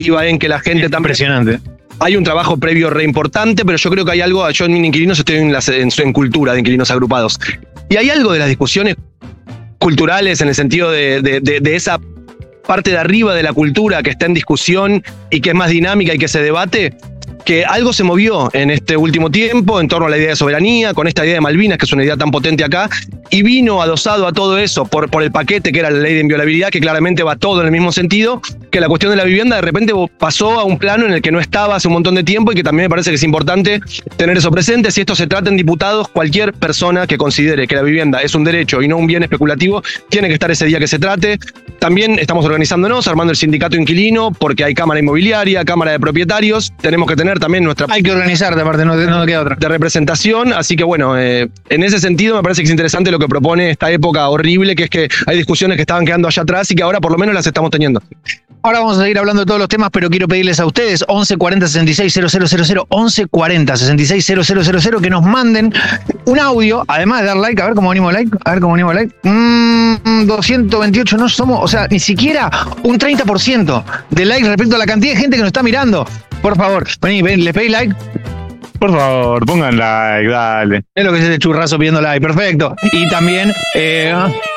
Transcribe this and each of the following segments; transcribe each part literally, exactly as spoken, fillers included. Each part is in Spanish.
en que la gente tan impresionante. Hay un trabajo previo re importante, pero yo creo que hay algo, yo en inquilinos estoy en, las, en, en cultura de inquilinos agrupados. Y hay algo de las discusiones culturales en el sentido de, de, de, de esa parte de arriba de la cultura que está en discusión y que es más dinámica y que se debate, que algo se movió en este último tiempo en torno a la idea de soberanía, con esta idea de Malvinas, que es una idea tan potente acá, y vino adosado a todo eso por, por el paquete que era la ley de inviolabilidad, que claramente va todo en el mismo sentido, que la cuestión de la vivienda de repente pasó a un plano en el que no estaba hace un montón de tiempo y que también me parece que es importante tener eso presente. Si esto se trata en diputados, cualquier persona que considere que la vivienda es un derecho y no un bien especulativo, tiene que estar ese día que se trate. También estamos organizándonos, armando el sindicato inquilino, porque hay cámara inmobiliaria, cámara de propietarios, tenemos que tener también nuestra... Hay que organizarte, aparte, no, no queda otra. De representación, así que bueno, eh, en ese sentido me parece que es interesante lo que propone esta época horrible, que es que hay discusiones que estaban quedando allá atrás y que ahora por lo menos las estamos teniendo. Ahora vamos a seguir hablando de todos los temas, pero quiero pedirles a ustedes once cuarenta sesenta y seis cero cero cero cero, once cuarenta sesenta y seis cero cero cero cero, que nos manden un audio, además de dar like, a ver cómo venimos like, a ver cómo venimos like. Mm, doscientos veintiocho no somos, o sea, ni siquiera un treinta por ciento de like respecto a la cantidad de gente que nos está mirando. Por favor, vení, vení, ¿les pedí like? Por favor, pongan like, dale. Es lo que es ese churrazo pidiendo like, perfecto. Y también, eh,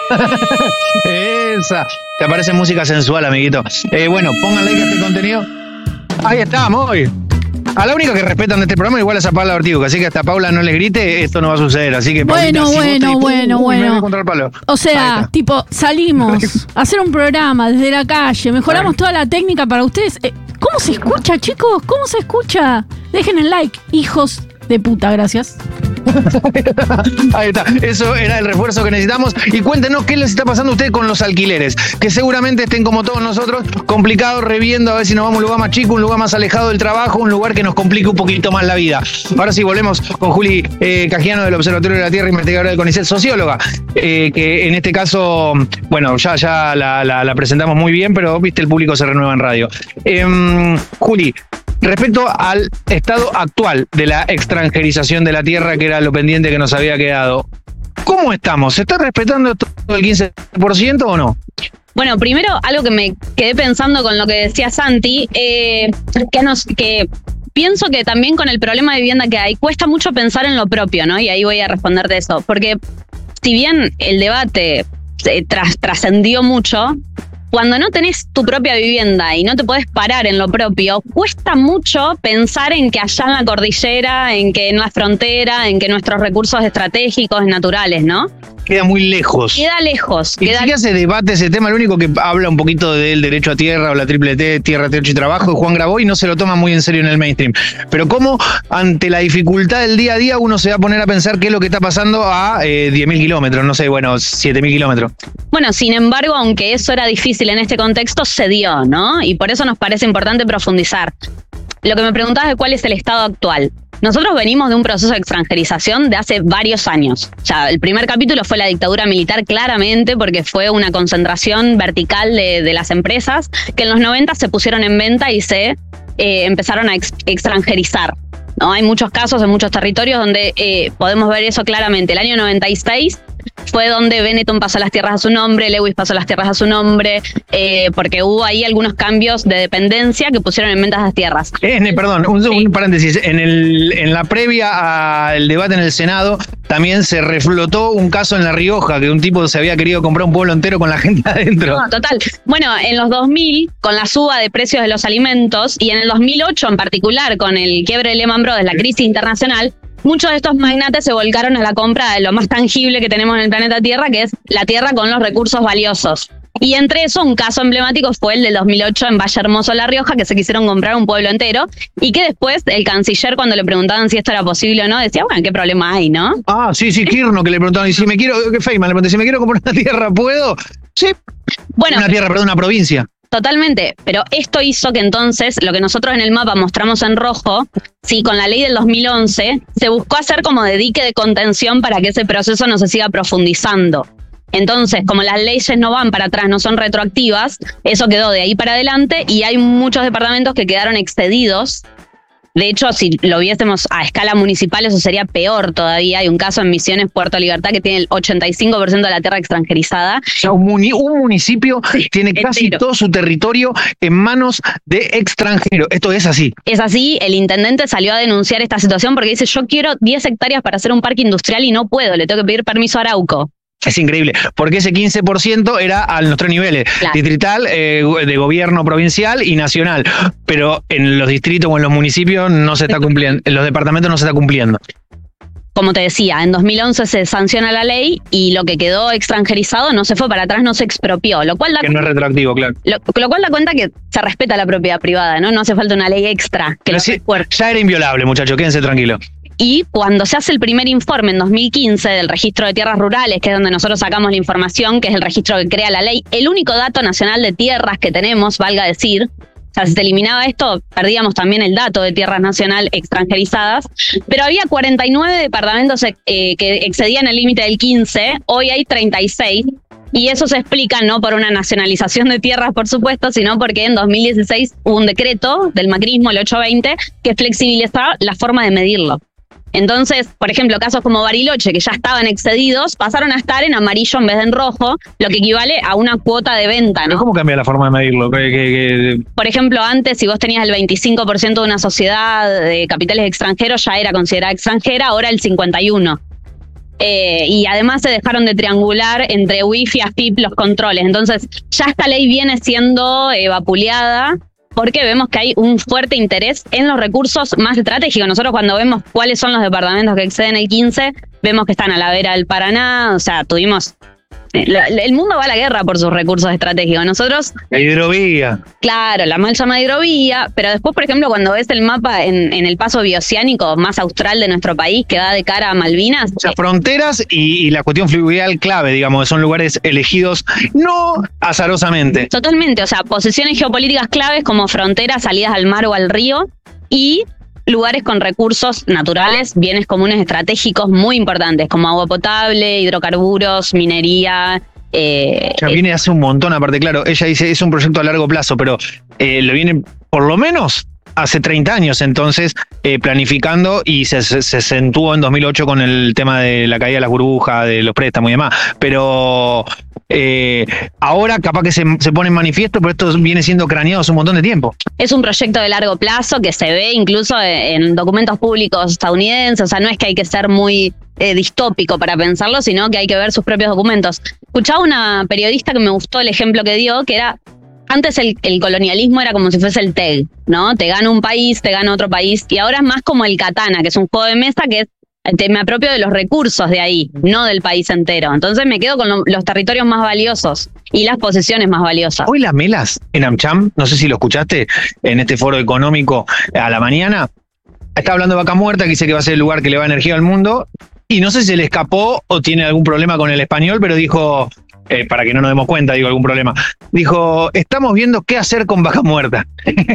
esa, te aparece música sensual, amiguito. Eh, bueno, pongan like a este contenido. Ahí estamos, hoy. A la única que respetan de este programa igual es a Paula Ortigo, así que hasta Paula no les grite, esto no va a suceder. Así que bueno, Paulita, bueno, si bueno, uh, bueno. contra el palo. O sea, tipo, salimos a hacer un programa desde la calle, mejoramos toda la técnica para ustedes. Eh, ¿Cómo se escucha, chicos? ¿Cómo se escucha? Dejen el like, hijos de puta, gracias. Ahí está, eso era el refuerzo que necesitamos. Y cuéntenos qué les está pasando a ustedes con los alquileres, que seguramente estén como todos nosotros, complicados, reviendo a ver si nos vamos a un lugar más chico, un lugar más alejado del trabajo, un lugar que nos complique un poquito más la vida. Ahora sí, volvemos con Juli eh, Cajiano del Observatorio de la Tierra, investigadora del CONICET, socióloga, eh, que en este caso, bueno, ya, ya la, la, la presentamos muy bien, pero viste, el público se renueva en radio. Eh, Juli, respecto al estado actual de la extranjerización de la tierra, que era lo pendiente que nos había quedado, ¿cómo estamos? ¿Se está respetando todo el quince por ciento o no? Bueno, primero, algo que me quedé pensando con lo que decía Santi, eh, que, nos, que pienso que también con el problema de vivienda que hay, cuesta mucho pensar en lo propio, ¿no? Y ahí voy a responder de eso, porque si bien el debate eh, tras, trascendió mucho, cuando no tenés tu propia vivienda y no te podés parar en lo propio, cuesta mucho pensar en que allá en la cordillera, en que en la frontera, en que nuestros recursos estratégicos, naturales, ¿no? Queda muy lejos. Queda lejos. Y Queda... sí que se debate ese tema, el único que habla un poquito del derecho a tierra o la triple T, tierra, techo y trabajo, es Juan Grabois, y no se lo toma muy en serio en el mainstream. Pero cómo ante la dificultad del día a día uno se va a poner a pensar qué es lo que está pasando a eh, diez mil kilómetros, no sé, bueno, siete mil kilómetros. Bueno, sin embargo, aunque eso era difícil en este contexto, se dio, ¿no? Y por eso nos parece importante profundizar. Lo que me preguntabas de cuál es el estado actual. Nosotros venimos de un proceso de extranjerización de hace varios años. Ya, el primer capítulo fue la dictadura militar, claramente, porque fue una concentración vertical de, de las empresas que en los noventa se pusieron en venta y se eh, empezaron a ex, extranjerizar, ¿no? Hay muchos casos en muchos territorios donde eh, podemos ver eso claramente. El año noventa y seis fue donde Benetton pasó las tierras a su nombre, Lewis pasó las tierras a su nombre, eh, porque hubo ahí algunos cambios de dependencia que pusieron en venta las tierras. Eh, perdón, un, sí. un paréntesis. En, el, en la previa al debate en el Senado también se reflotó un caso en La Rioja, que un tipo se había querido comprar un pueblo entero con la gente adentro. No, total. Bueno, en los dos mil, con la suba de precios de los alimentos, y en el dos mil ocho en particular, con el quiebre de Lehman Brothers, la crisis internacional, muchos de estos magnates se volcaron a la compra de lo más tangible que tenemos en el planeta Tierra, que es la tierra con los recursos valiosos. Y entre eso, un caso emblemático fue el del dos mil ocho en Valle Hermoso, La Rioja, que se quisieron comprar un pueblo entero, y que después el canciller, cuando le preguntaban si esto era posible o no, decía, bueno, ¿qué problema hay, no? Ah, sí, sí, Kirchner, que le preguntaban, y si me quiero, ¿qué Feynman? Le pregunté, si me quiero comprar una tierra, ¿puedo? Sí. Bueno, una tierra, perdón, una provincia. Totalmente, pero esto hizo que entonces lo que nosotros en el mapa mostramos en rojo, sí, con la ley del dos mil once, se buscó hacer como de dique de contención para que ese proceso no se siga profundizando. Entonces, como las leyes no van para atrás, no son retroactivas, eso quedó de ahí para adelante y hay muchos departamentos que quedaron excedidos De hecho, si lo viésemos a escala municipal, eso sería peor todavía. Hay un caso en Misiones, Puerto Libertad, que tiene el ochenta y cinco por ciento de la tierra extranjerizada. O sea, un, muni- un municipio Sí, tiene casi entero. todo su territorio en manos de extranjeros. Esto es así. Es así, el intendente salió a denunciar esta situación porque dice, yo quiero diez hectáreas para hacer un parque industrial y no puedo, le tengo que pedir permiso a Arauco. Es increíble, porque ese quince por ciento era a los tres niveles, Claro. distrital, eh, de gobierno provincial y nacional, pero en los distritos o en los municipios no se está cumpliendo, en los departamentos no se está cumpliendo. Como te decía, en dos mil once se sanciona la ley y lo que quedó extranjerizado no se fue para atrás, no se expropió, lo cual da, Que no es retroactivo, claro. lo, lo cual da cuenta que se respeta la propiedad privada, ¿no? No hace falta una ley extra que Pero lo sí, refuerce. ya era inviolable, muchachos, quédense tranquilos. Y cuando se hace el primer informe en dos mil quince del registro de tierras rurales, que es donde nosotros sacamos la información, que es el registro que crea la ley, el único dato nacional de tierras que tenemos, valga decir, o sea, si se eliminaba esto, perdíamos también el dato de tierras nacional extranjerizadas, pero había cuarenta y nueve departamentos eh, que excedían el límite del quince, hoy hay treinta y seis, y eso se explica no por una nacionalización de tierras, por supuesto, sino porque en dos mil dieciséis hubo un decreto del macrismo, el ochocientos veinte, que flexibilizaba la forma de medirlo. Entonces, por ejemplo, casos como Bariloche, que ya estaban excedidos, pasaron a estar en amarillo en vez de en rojo, lo que equivale a una cuota de venta, ¿Pero ¿no? cómo cambia la forma de medirlo? Que- que- que- Por ejemplo, antes, si vos tenías el veinticinco por ciento de una sociedad de capitales extranjeros, ya era considerada extranjera, ahora el cincuenta y uno por ciento. Eh, y además se dejaron de triangular entre wifi, AFIP, los controles. Entonces, ya esta ley viene siendo eh, vapuleada porque vemos que hay un fuerte interés en los recursos más estratégicos. Nosotros cuando vemos cuáles son los departamentos que exceden el quince, vemos que están a la vera del Paraná, o sea, tuvimos... la- la- el mundo va a la guerra por sus recursos estratégicos. Nosotros, La hidrovía. claro, la mal llamada hidrovía, pero después, por ejemplo, cuando ves el mapa en, en el paso bioceánico más austral de nuestro país, que da de cara a Malvinas, O sea, fronteras y, y la cuestión fluvial clave, digamos, son lugares elegidos no azarosamente. totalmente, o sea, posiciones geopolíticas claves como fronteras, salidas al mar o al río y lugares con recursos naturales, bienes comunes estratégicos muy importantes como agua potable, hidrocarburos, minería. Eh, Ya viene hace un montón, aparte, claro, ella dice es un proyecto a largo plazo, pero eh, lo viene por lo menos hace treinta años, entonces, eh, planificando y se, se, se acentuó en dos mil ocho con el tema de la caída de las burbujas, de los préstamos y demás, pero eh, ahora capaz que se, se pone en manifiesto, pero esto viene siendo craneado hace un montón de tiempo. Es un proyecto de largo plazo que se ve incluso en documentos públicos estadounidenses, o sea, no es que hay que ser muy eh, distópico para pensarlo, sino que hay que ver sus propios documentos. Escuchaba una periodista que me gustó el ejemplo que dio, que era, antes el, el colonialismo era como si fuese el T E G, ¿no? Te gana un país, te gana otro país, y ahora es más como el Katana, que es un juego de mesa que es te- me apropio de los recursos de ahí, no del país entero. Entonces me quedo con lo- los territorios más valiosos y las posesiones más valiosas. Hoy las Melas en AmCham, no sé si lo escuchaste en este foro económico a la mañana, está hablando de Vaca Muerta, que dice que va a ser el lugar que le va energía al mundo, y no sé si se le escapó o tiene algún problema con el español, pero dijo, eh, para que no nos demos cuenta, digo, algún problema, dijo, estamos viendo qué hacer con Vaca Muerta.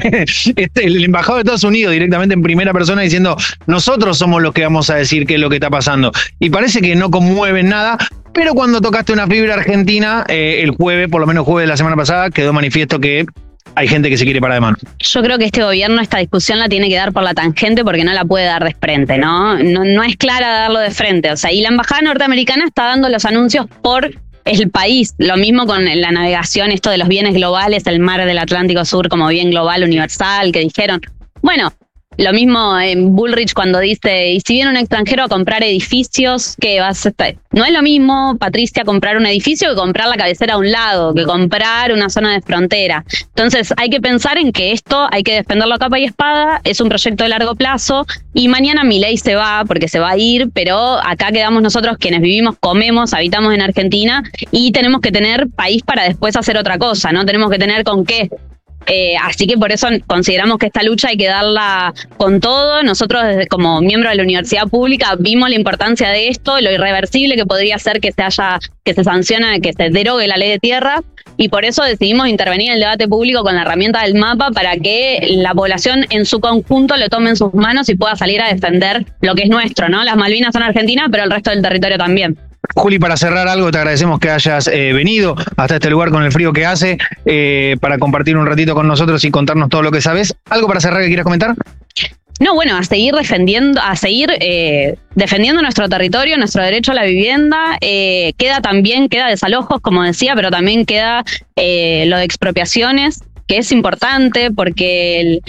Este, el embajador de Estados Unidos directamente en primera persona diciendo, nosotros somos los que vamos a decir qué es lo que está pasando. Y parece que no conmueven nada, pero cuando tocaste una fibra argentina, eh, el jueves, por lo menos jueves de la semana pasada, quedó manifiesto que hay gente que se quiere parar de mano. Yo creo que este gobierno esta discusión la tiene que dar por la tangente porque no la puede dar de frente, ¿no? No, no es clara darlo de frente. O sea, y la embajada norteamericana está dando los anuncios por el país. Lo mismo con la navegación, esto de los bienes globales, el mar del Atlántico Sur como bien global, universal, que dijeron. Bueno, lo mismo en Bullrich cuando dice, y si viene un extranjero a comprar edificios, ¿qué vas a estar? No es lo mismo, Patricia, comprar un edificio que comprar la cabecera a un lado, que comprar una zona de frontera. Entonces hay que pensar en que esto hay que defenderlo a capa y espada, es un proyecto de largo plazo y mañana Milei se va porque se va a ir, pero acá quedamos nosotros quienes vivimos, comemos, habitamos en Argentina y tenemos que tener país para después hacer otra cosa, ¿no? Tenemos que tener con qué. Eh, así que por eso consideramos que esta lucha hay que darla con todo. Nosotros desde, como miembro de la universidad pública vimos la importancia de esto, lo irreversible que podría ser que se haya, que se sancione, que se derogue la ley de tierra, y por eso decidimos intervenir en el debate público con la herramienta del mapa para que la población en su conjunto lo tome en sus manos y pueda salir a defender lo que es nuestro, ¿no? Las Malvinas son argentinas, pero el resto del territorio también. Juli, para cerrar algo, te agradecemos que hayas eh, venido hasta este lugar con el frío que hace, eh, para compartir un ratito con nosotros y contarnos todo lo que sabes. ¿Algo para cerrar que quieras comentar? No, bueno, a seguir defendiendo, a seguir eh, defendiendo nuestro territorio, nuestro derecho a la vivienda. Eh, queda también, queda desalojos, como decía, pero también queda eh, lo de expropiaciones, que es importante porque el,